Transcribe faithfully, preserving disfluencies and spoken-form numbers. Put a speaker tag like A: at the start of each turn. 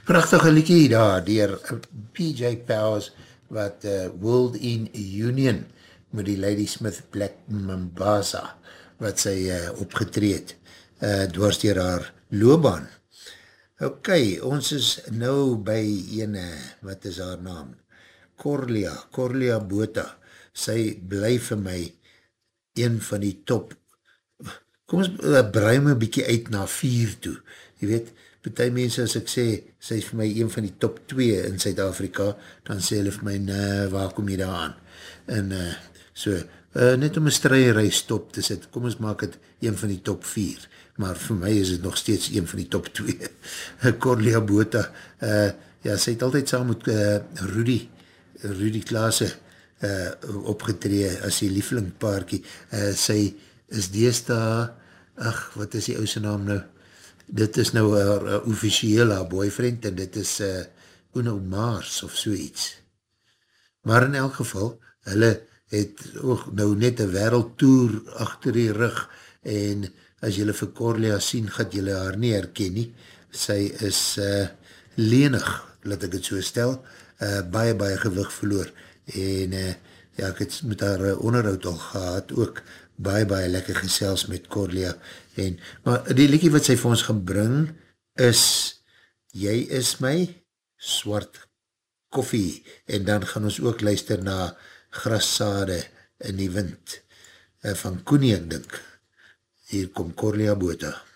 A: Prachtige liedjie daar, dier P J Powers, wat uh, World in Union, met die Ladysmith Black Mambaza, wat sy uh, opgetreed, uh, dwars dier haar loopbaan. Ok, ons is nou by ene, wat is haar naam? Corlia, Corlia Botha, sy bly vir my een van die top, kom ons uh, brei my bykie uit na vier toe, jy weet, partij mense as ek sê, sy is vir my een van die top twee in Suid-Afrika, dan sê hulle vir my, nee, waar kom jy daar aan? En uh, so, uh, net om een strijderij stop te sit, kom ons maak het een van die top vier, maar vir my is het nog steeds een van die top twee. Corlia Botha, uh, ja, sy het altyd saam met uh, Rudy, Rudy Klaasse uh, opgetree as die lievelingpaarkie. Uh, sy is deesdae, ach, wat is die ouse naam nou? Dit is nou haar uh, officieel haar boyfriend en dit is uh, Uno Mars of soeits. Maar in elk geval, hulle het ook nou net een wereldtoer achter die rug en as julle vir Corlia sien, gaat julle haar nie herken nie. Sy is uh, lenig, laat ek het so stel, uh, baie baie gewig verloor en uh, ja, ek het met haar uh, onderhoud al gehad ook, baie, baie lekker gesels met Corlia. En, maar die liedjie wat sy vir ons gaan bring is Jy is my swart koffie. En dan gaan ons ook luister na Grassade in die wind uh, van Koenie, ek dink. Hier kom Corlia Botha.